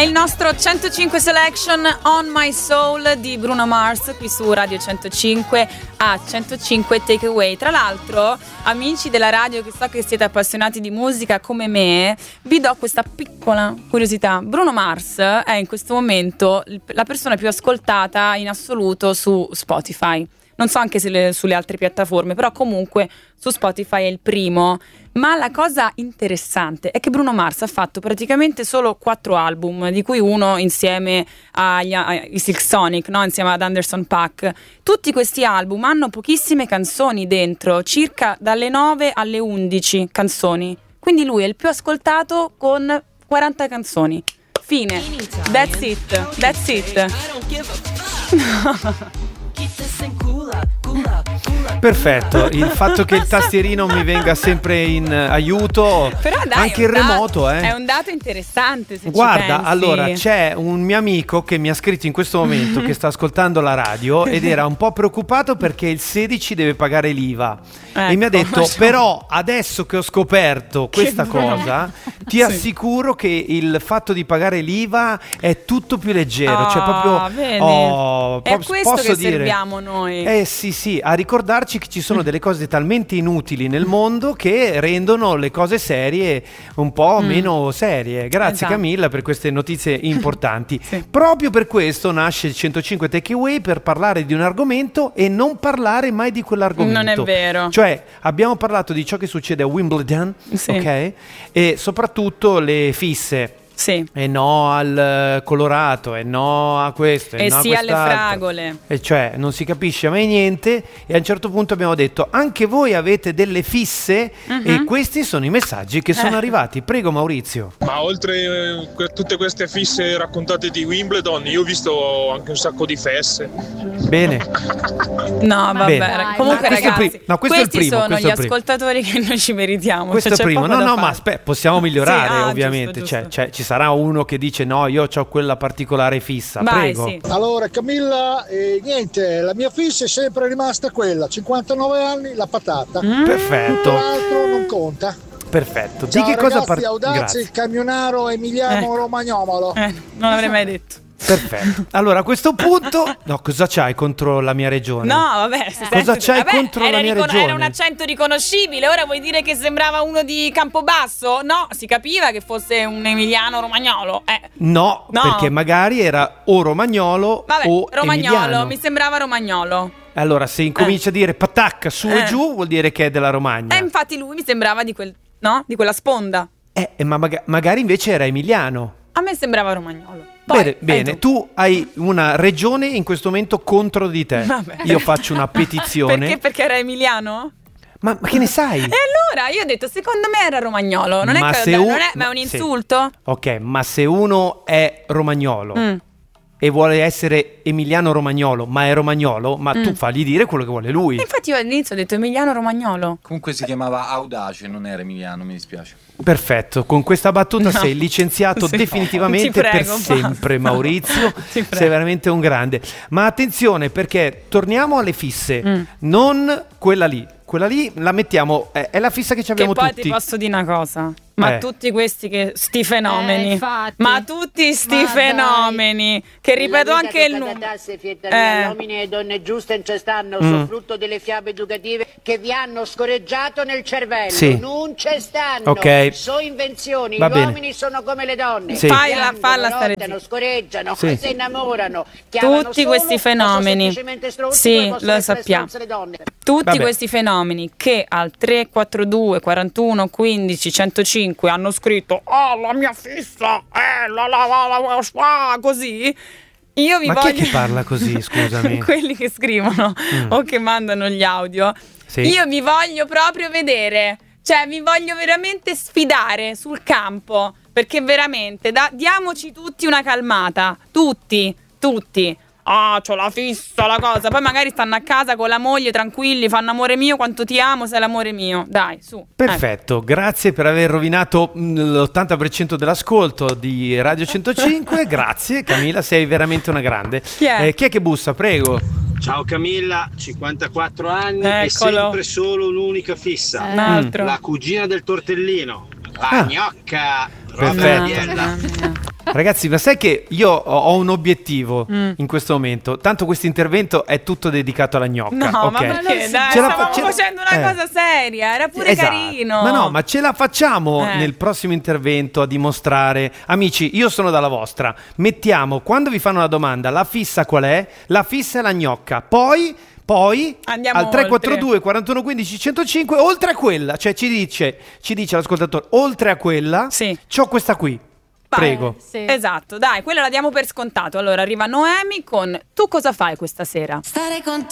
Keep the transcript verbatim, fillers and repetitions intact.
il nostro centocinque Selection On My Soul di Bruno Mars qui su Radio centocinque a centocinque Takeaway. Tra l'altro, amici della radio che so che siete appassionati di musica come me, vi do questa piccola curiosità. Bruno Mars è in questo momento la persona più ascoltata in assoluto su Spotify. Non so anche se le, sulle altre piattaforme, però comunque su Spotify è il primo. Ma la cosa interessante è che Bruno Mars ha fatto praticamente solo quattro album, di cui uno insieme agli, ai Silk Sonic, no? Insieme ad Anderson .Paak. Tutti questi album hanno pochissime canzoni dentro, circa dalle nove alle undici canzoni. Quindi lui è il più ascoltato con quaranta canzoni. Fine. That's it. That's it. Perfetto, il fatto che il tastierino mi venga sempre in aiuto, però dai, anche in remoto, dato, eh. è un dato interessante se Guarda, ci pensi. allora c'è un mio amico che mi ha scritto in questo momento che sta ascoltando la radio ed era un po' preoccupato perché il sedici deve pagare l'I V A, ecco, e mi ha detto però adesso che ho scoperto questa cosa ti sì. assicuro che il fatto di pagare l'I V A è tutto più leggero, oh, cioè proprio vedi. Oh, è po- questo posso che dire, serviamo noi. Eh sì sì, a ricordarci che ci sono delle cose talmente inutili nel mondo che rendono le cose serie un po' mm. meno serie. Grazie esatto. Camilla per queste notizie importanti. Sì. Proprio per questo nasce il centocinque Takeaway, per parlare di un argomento e non parlare mai di quell'argomento. Non è vero. Cioè abbiamo parlato di ciò che succede a Wimbledon, sì. ok? E soprattutto le fisse. Sì. E no al colorato, e no a questo, e, e no sì a alle fragole. E cioè non si capisce mai niente. E a un certo punto abbiamo detto anche voi avete delle fisse, uh-huh. e questi sono i messaggi che sono eh. arrivati. Prego Maurizio. Ma oltre a tutte queste fisse raccontate di Wimbledon, io ho visto anche un sacco di fesse. Bene. No vabbè. Bene. Comunque questo ragazzi pri- no, questi primo, sono gli è ascoltatori che noi ci meritiamo. Questo cioè, è primo. No no fare. ma aspetta, possiamo migliorare sì, ah, ovviamente giusto, giusto. Cioè, cioè, ci sarà uno che dice no, io ho quella particolare fissa. Vai, prego sì. Allora Camilla, eh, niente, la mia fissa è sempre rimasta quella, cinquantanove anni, la patata. mm. Perfetto. Tutto l'altro non conta. Perfetto. Ciao di che ragazzi, cosa parli? Audace, il camionaro Emiliano eh. Romagnolo. Eh, non l'avrei mai detto. Perfetto. Allora a questo punto no, cosa c'hai contro la mia regione? No vabbè se cosa c'hai vabbè, contro la mia ricon- regione? Era un accento riconoscibile. Ora vuoi dire che sembrava uno di Campobasso? No, si capiva che fosse un Emiliano Romagnolo, eh. no, no, perché magari era o Romagnolo vabbè, o Romagnolo, Emiliano. Mi sembrava Romagnolo. Allora se incomincia eh. a dire patacca su eh. e giù vuol dire che è della Romagna. E eh, infatti lui mi sembrava di quel, no? Di quella sponda. Eh, ma maga- magari invece era Emiliano. A me sembrava Romagnolo. Poi, bene, bene. Tu. tu hai una regione in questo momento contro di te. Vabbè. Io faccio una petizione. Perché? Perché era Emiliano? Ma, ma che ne sai? E allora io ho detto secondo me era Romagnolo. Non ma è che se un, un, non è, ma è un insulto? Sì. Ok, ma se uno è Romagnolo mm. e vuole essere Emiliano Romagnolo, ma è Romagnolo, ma mm. tu fagli dire quello che vuole lui. Infatti io all'inizio ho detto Emiliano Romagnolo. Comunque si chiamava Audace, non era Emiliano, mi dispiace. Perfetto, con questa battuta no. sei licenziato sì. definitivamente prego, per basta. sempre Maurizio. Sei veramente un grande. Ma attenzione perché torniamo alle fisse, mm. non quella lì. Quella lì la mettiamo, è, è la fissa che ci abbiamo che poi tutti. Ti posso dire una cosa. Ma eh. tutti questi che sti fenomeni, eh, ma tutti sti ma fenomeni dai. Che ripeto anche il numero. Eh. Uomini e donne giuste non ci stanno, mm. sono frutto delle fiabe educative che vi hanno scorreggiato nel cervello. Sì. Non ci stanno. Okay. Sono invenzioni. Va Gli bene. uomini sono come le donne. Sì. Fai la, falla stare zitta. Scorreggiano, sì. si innamorano. Tutti questi fenomeni. Sì, lo sappiamo. Tutti Vabbè. questi fenomeni che al tre quattro due quarantuno quindici centocinque hanno scritto "Oh, la mia fissa è la la la la, la, la così". Io vi Ma voglio... chi è che parla così, scusami? Quelli che scrivono mm. o che mandano gli audio. Sì. Io vi voglio proprio vedere. Cioè, vi voglio veramente sfidare sul campo. Perché veramente, da, diamoci tutti una calmata. Tutti, tutti. Ah, c'ho la fissa, la cosa. Poi magari stanno a casa con la moglie tranquilli, fanno amore mio, quanto ti amo, sei l'amore mio. Dai, su. Perfetto, ecco. Grazie per aver rovinato l'ottanta per cento dell'ascolto di Radio centocinque. Grazie Camilla, sei veramente una grande. Chi è? Eh, chi è che bussa, prego? Ciao Camilla, cinquantaquattro anni. Eccolo. E sempre solo un'unica fissa. Un altro. La cugina del tortellino, la ah. gnocca. Perfetto. Ragazzi, ma sai che io ho un obiettivo mm. in questo momento. Tanto questo intervento è tutto dedicato alla gnocca. No, okay. ma perché? Dai, ce la stavamo fa- facendo una eh. cosa seria, era pure esatto. carino. Ma no, ma ce la facciamo eh. nel prossimo intervento a dimostrare. Amici, io sono dalla vostra. Mettiamo, quando vi fanno una domanda, la fissa qual è? La fissa è la gnocca. Poi... Poi andiamo al tre quattro due quarantuno quindici centocinque, oltre a quella, cioè ci dice, ci dice l'ascoltatore, oltre a quella, sì. c'ho questa qui. Vai, prego. Sì. Esatto, dai, quella la diamo per scontato. Allora arriva Noemi con Tu cosa fai questa sera? Stare con te